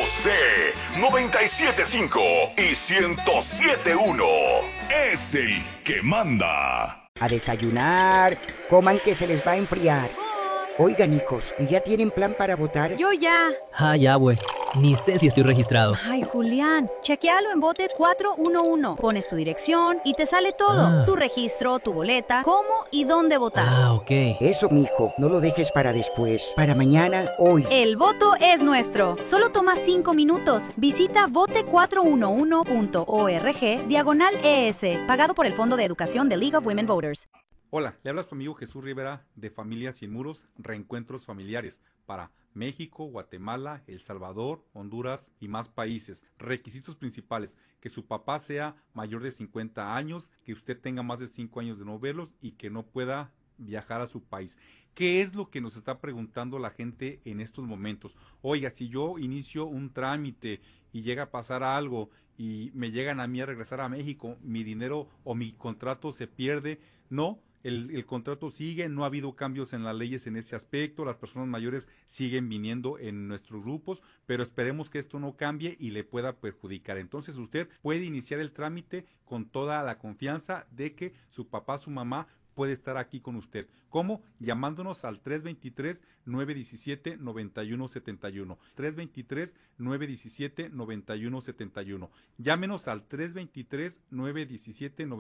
José, 97.5 y 107.1. Es el que manda. A desayunar, coman que se les va a enfriar. Oigan, hijos, ¿y ya tienen plan para votar? Yo ya. Ya, güey. Ni sé si estoy registrado. Ay, Julián, chequealo en Vote 411. Pones tu dirección y te sale todo. Tu registro, tu boleta, cómo y dónde votar. Ok. Eso, mijo, no lo dejes para después. Para mañana, hoy. El voto es nuestro. Solo toma 5 minutos. Visita vote411.org/ES. Pagado por el Fondo de Educación de League of Women Voters. Hola, le habla su amigo Jesús Rivera de Familias Sin Muros, Reencuentros Familiares para México, Guatemala, El Salvador, Honduras y más países. Requisitos principales: que su papá sea mayor de 50 años, que usted tenga más de 5 años de no verlos y que no pueda viajar a su país. ¿Qué es lo que nos está preguntando la gente en estos momentos? Oiga, si yo inicio un trámite y llega a pasar algo y me llegan a mí a regresar a México, mi dinero o mi contrato se pierde. No, el contrato sigue, no ha habido cambios en las leyes en ese aspecto, las personas mayores siguen viniendo en nuestros grupos, pero esperemos que esto no cambie y le pueda perjudicar. Entonces usted puede iniciar el trámite con toda la confianza de que su papá, su mamá puede estar aquí con usted. ¿Cómo? Llamándonos al 323-917-9171. 323-917-9171. Llámenos al 323-917-9171.